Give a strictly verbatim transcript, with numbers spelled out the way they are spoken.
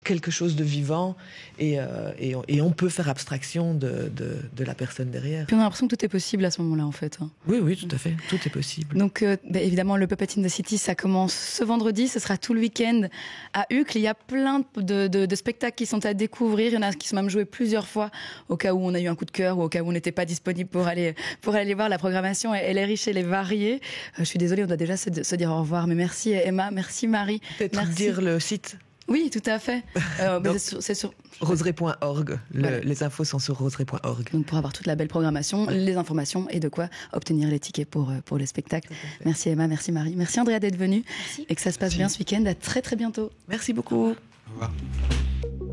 quelque chose de vivant et, euh, et, on, et on peut faire abstraction de, de, de la personne derrière. Puis on a l'impression que tout est possible à ce moment-là, en fait. Oui, oui, tout à fait. Tout est possible. Donc, euh, bah, évidemment, le Puppet in the City, ça commence ce vendredi. Ce sera tout le week-end à Uccle. Il y a plein de, de, de spectacles qui sont à découvrir. Il y en a qui sont même joués plusieurs fois au cas où on a eu un coup de cœur ou au cas où on n'était pas disponible pour aller, pour aller voir. La programmation, elle est riche, elle est variée. Euh, je suis désolée, on doit déjà se, se dire au revoir. Mais merci Emma, merci Marie. Peut-être merci. dire le site. Oui, tout à fait. Euh, Donc, c'est sur, c'est sur... roseraie point org. Le, voilà. Les infos sont sur roseraie point org. Donc pour avoir toute la belle programmation, ouais. les informations et de quoi obtenir les tickets pour, pour le spectacle. Merci Emma, merci Marie. Merci Andrea d'être venue. Merci. Et que ça se passe merci. bien ce week-end. À très très bientôt. Merci beaucoup. Au revoir.